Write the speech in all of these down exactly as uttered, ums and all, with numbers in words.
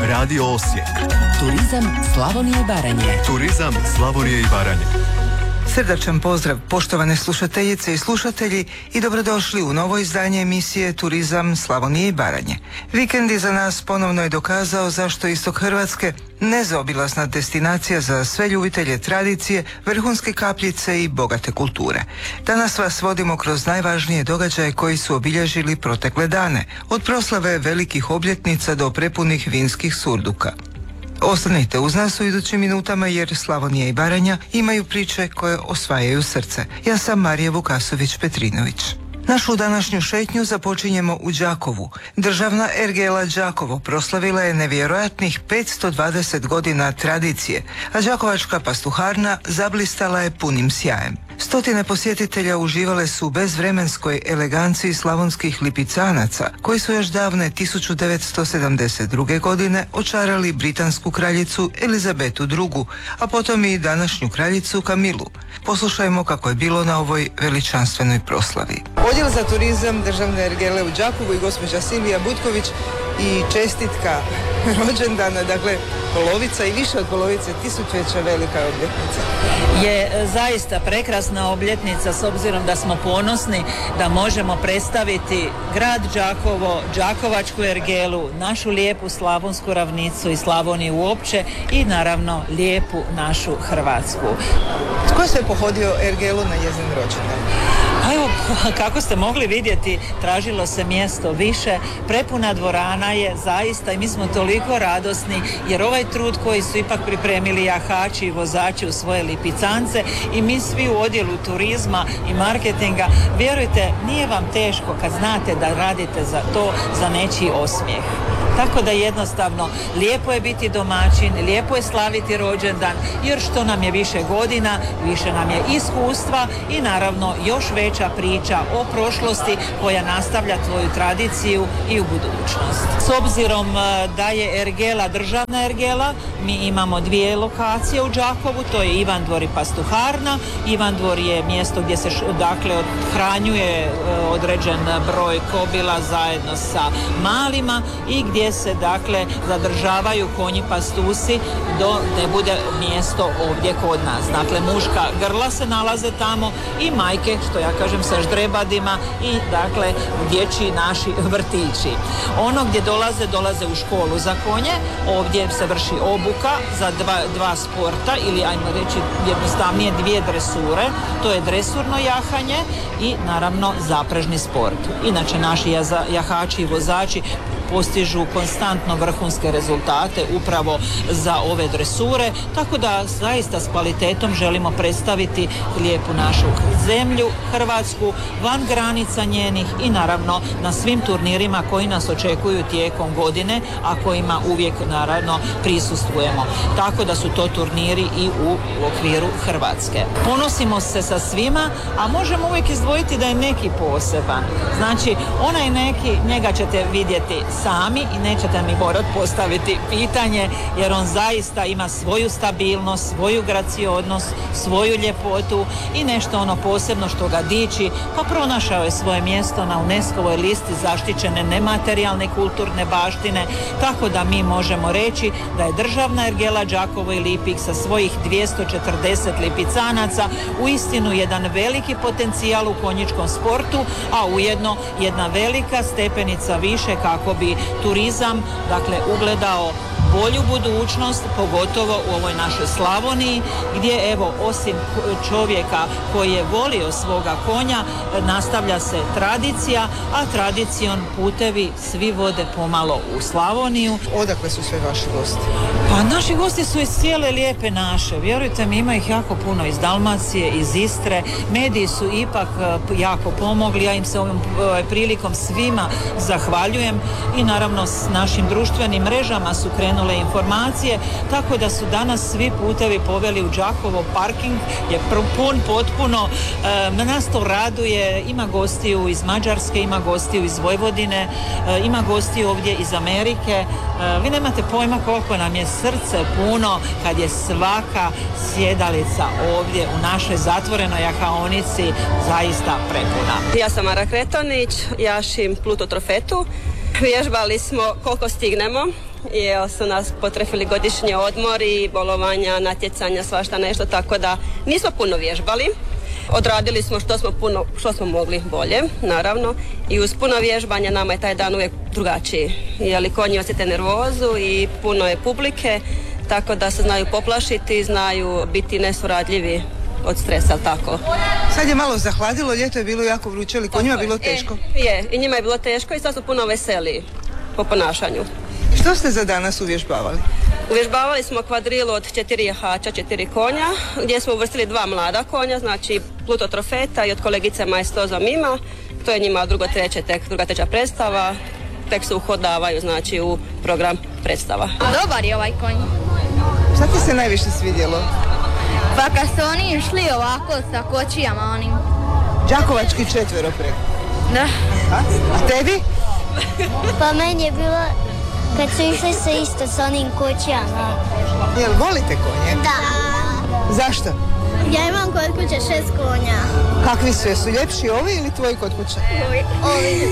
Radio Osijek. Turizam Slavonije i Baranje. Turizam Slavonije i Baranje. Srdačan pozdrav poštovane slušateljice i slušatelji i dobrodošli u novo izdanje emisije Turizam Slavonije i Baranje. Vikend iza nas ponovno je dokazao zašto istok Hrvatske nezaobilazna destinacija za sve ljubitelje tradicije, vrhunske kapljice i bogate kulture. Danas vas vodimo kroz najvažnije događaje koji su obilježili protekle dane, od proslave velikih obljetnica do prepunih vinskih surduka. Ostanite uz nas u idućim minutama jer Slavonija i Baranja imaju priče koje osvajaju srce. Ja sam Marija Vukasović-Petrinović. Našu današnju šetnju započinjemo u Đakovu. Državna ergela Đakovo proslavila je nevjerojatnih petsto dvadeset godina tradicije, a đakovačka pastuharna zablistala je punim sjajem. Stotine posjetitelja uživale su u bezvremenskoj eleganciji slavonskih lipicanaca, koji su još davne tisuću devetsto sedamdeset druge. godine očarali britansku kraljicu Elizabetu drugu, a potom i današnju kraljicu Kamilu. Poslušajmo kako je bilo na ovoj veličanstvenoj proslavi. Odjel za turizam Državne ergele u Đakovu i gospođa Silvija Butković i čestitka rođendana, dakle polovica i više od polovice tisućeća velika obljetnica. Je zaista prekrasna obljetnica s obzirom da smo ponosni da možemo predstaviti grad Đakovo, Đakovačku ergelu, našu lijepu slavonsku ravnicu i Slavoniju uopće i naravno lijepu našu Hrvatsku. Tko je sve pohodio ergelu na njezin rođendan? A evo, kako ste mogli vidjeti, tražilo se mjesto više, prepuna dvorana je zaista i mi smo toliko radosni jer ovaj trud koji su ipak pripremili jahači i vozači u svoje lipicance i mi svi u odjelu turizma i marketinga, vjerujte, nije vam teško kad znate da radite za to, za nečiji osmijeh. Tako da jednostavno lijepo je biti domaćin, lijepo je slaviti rođendan jer što nam je više godina, više nam je iskustva i naravno još veća priča o prošlosti koja nastavlja tvoju tradiciju i u budućnost. S obzirom da je ergela državna ergela, mi imamo dvije lokacije u Đakovu, to je Ivandvor i pastuharna. Ivandvor je mjesto gdje se dakle odhranjuje određen broj kobila zajedno sa malima i gdje se dakle zadržavaju konji pastusi do ne bude mjesto ovdje kod nas. Dakle, muška grla se nalaze tamo i majke, što ja kažem, sa ždrebadima i dakle dječji naši vrtići. Ono gdje dolaze, dolaze u školu za konje, ovdje se vrši obuka za dva, dva sporta ili ajmo reći jednostavnije dvije dresure, to je dresurno jahanje i naravno zaprežni sport. Inače naši jahači i vozači postižu konstantno vrhunske rezultate upravo za ove dresure, tako da zaista s kvalitetom želimo predstaviti lijepu našu zemlju, Hrvatsku, van granica njenih i naravno na svim turnirima koji nas očekuju tijekom godine, a kojima uvijek naravno prisustvujemo. Tako da su to turniri i u okviru Hrvatske. Ponosimo se sa svima, a možemo uvijek izdvojiti da je neki poseban. Znači, onaj neki, njega ćete vidjeti sami i nećete mi morati postaviti pitanje jer on zaista ima svoju stabilnost, svoju graciodnost, svoju ljepotu i nešto ono posebno što ga diči, pa pronašao je svoje mjesto na UNESCO-voj listi zaštićene nematerijalne kulturne baštine, tako da mi možemo reći da je državna ergela Đakovo i Lipik sa svojih dvjesto četrdeset lipicanaca uistinu jedan veliki potencijal u konjičkom sportu, a ujedno jedna velika stepenica više kako bi turizam, dakle, ugledao bolju budućnost, pogotovo u ovoj našoj Slavoniji, gdje evo, osim čovjeka koji je volio svoga konja, nastavlja se tradicija, a tradicijom putevi svi vode pomalo u Slavoniju. Odakle su sve vaši gosti? Pa naši gosti su iz cijele lijepe naše. Vjerujte mi, ima ih jako puno iz Dalmacije, iz Istre. Mediji su ipak jako pomogli. Ja im se ovom prilikom svima zahvaljujem i naravno s našim društvenim mrežama su krenule informacije, tako da su danas svi putevi poveli u Đakovo. Parking je pun potpuno. E, nas to raduje. Ima gostiju iz Mađarske, ima gostiju iz Vojvodine, e, ima gostiju ovdje iz Amerike. E, vi nemate pojma koliko nam je srce puno kad je svaka sjedalica ovdje u našoj zatvorenoj jahaonici zaista prepuna. Ja sam Mara Kretonić, jašim Pluto Trofetu Vježbali smo koliko stignemo. I su nas potrefili godišnji odmori, bolovanja, natjecanja, svašta nešto, tako da nismo puno vježbali. Odradili smo što smo, puno, što smo mogli bolje, naravno. I uz puno vježbanja nama je taj dan uvijek drugačiji. Jer konji osjete nervozu i puno je publike, tako da se znaju poplašiti, znaju biti nesuradljivi od stresa, tako. Sad je malo zahladilo, ljeto je bilo jako vruće, ali konjima je bilo teško. E, je, i njima je bilo teško i sad su puno veseliji po ponašanju. Što ste za danas uvježbavali? Uvježbavali smo kvadrilu od četiri jahača, četiri konja, gdje smo uvrstili dva mlada konja, znači Pluto Trofeta i od kolegice Maestoza Mima. To je njima drugo treće, tek druga treća predstava, tek se uhodavaju znači u program predstava. Dobar je ovaj konj. Šta ti se najviše svidjelo? Pa kad su oni išli ovako sa kočijama onim. Đakovački četveroprek. Da. A? A tebi? Pa meni je bilo kad su išli se isto s onim kućama. Jel volite konje? Da. Zašto? Ja imam kod kuće šest konja. Kakvi su? Jesu ljepši ovi ili tvoji kod kuće? Ovi. Ovi.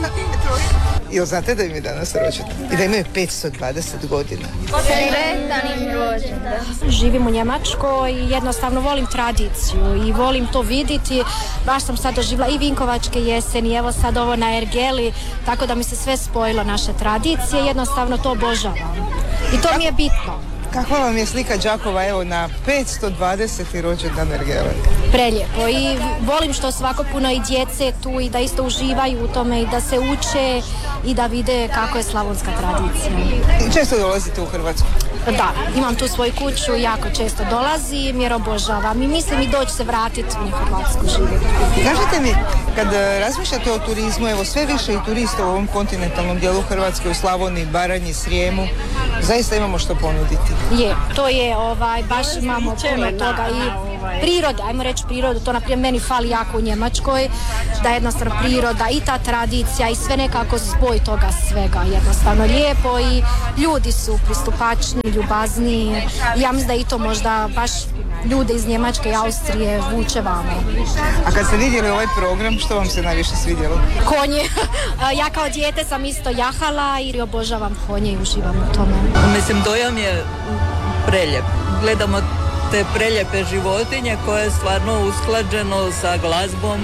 Jel znate da im je danas rođendan? I da imaju petsto dvadeset godina. Sretan im rođendan. Živim u Njemačkoj i jednostavno volim tradiciju i volim to vidjeti. Baš sam sad doživjela i Vinkovačke jeseni, evo sad ovo na Ergeli, tako da mi se sve spojilo naše tradicije, jednostavno to obožavam. I to mi je bitno. Kakva vam je slika Đakova evo na petsto dvadeseti rođendan Ergele? Prelijepo i volim što svako puno i djece tu i da isto uživaju u tome i da se uče i da vide kako je slavonska tradicija. I često dolazite u Hrvatsku? Da, imam tu svoju kuću, jako često dolazim jer obožavam i mislim i doći se vratiti u Hrvatsku živjeti. Kažete mi, kad razmišljate o turizmu, evo sve više i turista u ovom kontinentalnom dijelu Hrvatske, u Slavoniji, Baranji, Srijemu, zaista imamo što ponuditi. Je, to je, ovaj, baš imamo puno toga i prirode, ajmo reći prirodu, to na primjer meni fali jako u Njemačkoj, da jednostavno priroda i ta tradicija i sve nekako spoj toga svega, jednostavno lijepo i ljudi su pristupačni, ljubazni, ja mislim da i to možda baš ljude iz Njemačke i Austrije vuče vamo. A kad ste vidjeli ovaj program, što vam se najviše svidjelo? Konje. Ja kao dijete sam isto jahala i obožavam konje i uživam u tome. Mislim, dojam je preljep. Gledamo te preljepe životinje koje je stvarno usklađeno sa glazbom,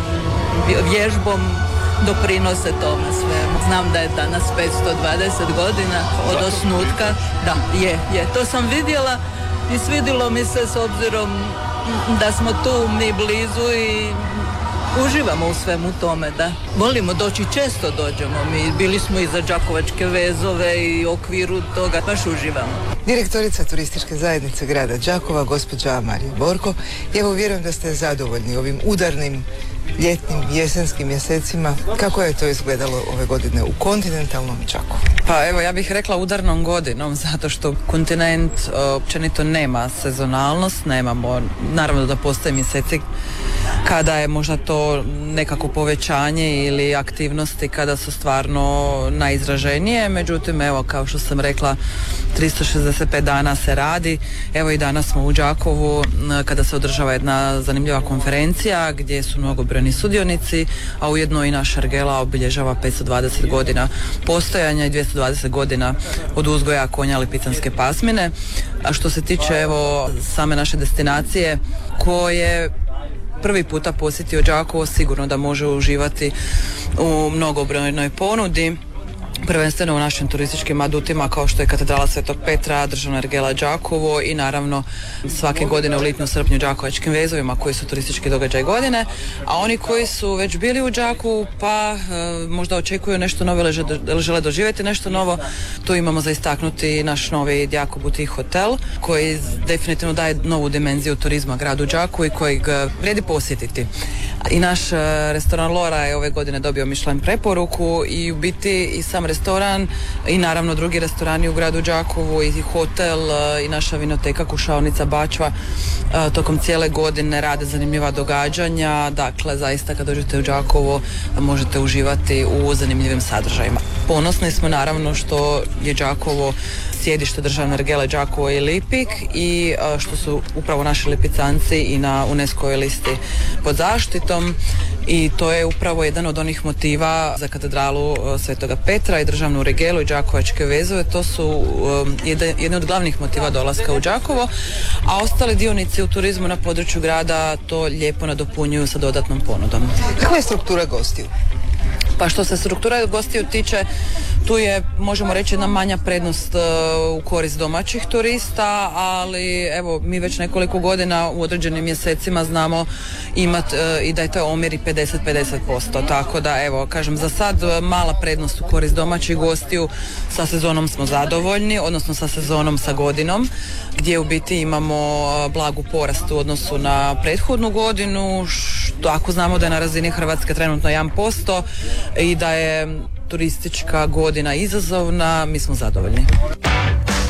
vježbom, doprinose tome sve. Znam da je danas petsto dvadeset godina od osnutka. Da, je, je. To sam vidjela i svidjelo mi se s obzirom da smo tu mi blizu i uživamo u svemu tome, da. Volimo doći, često dođemo. Mi bili smo i za Đakovačke vezove i u okviru toga baš uživamo. Direktorica turističke zajednice grada Đakova, gospođa Marija Borko. Evo, vjerujem da ste zadovoljni ovim udarnim ljetnim, jesenskim mjesecima. Kako je to izgledalo ove godine u kontinentalnom Đakovu? Pa evo, ja bih rekla udarnom godinom, zato što kontinent općenito nema sezonalnost, nemamo, naravno da postoje mjeseci kada je možda to nekako povećanje ili aktivnosti kada su stvarno najizraženije, međutim evo, kao što sam rekla, tristo šezdeset pet dana se radi. Evo i danas smo u Đakovu kada se održava jedna zanimljiva konferencija gdje su mnogobrojni sudionici, a ujedno i naša Ergela obilježava petsto dvadeset godina postojanja i dvjesto dvadeset godina od uzgoja konja lipicanske pasmine. A što se tiče evo same naše destinacije koje prvi puta posjetio Đakovo, sigurno da može uživati u mnogobrojnoj ponudi, prvenstveno u našim turističkim adutima kao što je katedrala Svetog Petra, državna ergela Đakovo i naravno svake godine u lipnju, srpnju Đakovačkim vezovima koji su turistički događaj godine, a oni koji su već bili u Đakovu pa e, možda očekuju nešto novo ili žele, žele doživjeti nešto novo, tu imamo za istaknuti naš novi Đako Boutique hotel koji definitivno daje novu dimenziju turizma gradu Đakovu i kojeg vrijedi posjetiti. I naš e, restoran Lora je ove godine dobio Michelin preporuku i u biti i sam restoran i naravno drugi restorani u gradu Đakovu i hotel i naša vinoteka Kušaonica Bačva tokom cijele godine rade zanimljiva događanja, dakle zaista kad dođete u Đakovo možete uživati u zanimljivim sadržajima. Ponosni smo naravno što je Đakovo sjedište državne ergele Đakovo i Lipik i što su upravo naši lipicanci i na UNESCO listi pod zaštitom i to je upravo jedan od onih motiva za katedralu uh, Svetoga Petra i državnu Rigelu i Đakovačke vezove. To su um, jedan, jedan od glavnih motiva dolaska u Đakovo, a ostali dionici u turizmu na području grada to lijepo nadopunjuju sa dodatnom ponudom. Kakva je struktura gostiju? Pa što se struktura gostiju tiče, tu je, možemo reći, jedna manja prednost uh, u korist domaćih turista, ali evo, mi već nekoliko godina u određenim mjesecima znamo imat uh, i da je to omjer i pedeset pedeset posto, tako da evo, kažem, za sad uh, mala prednost u korist domaćih gostiju. Sa sezonom smo zadovoljni, odnosno sa sezonom sa godinom, gdje u biti imamo uh, blagu porast u odnosu na prethodnu godinu, što ako znamo da je na razini Hrvatske trenutno jedan posto i da je turistička godina izazovna, mi smo zadovoljni.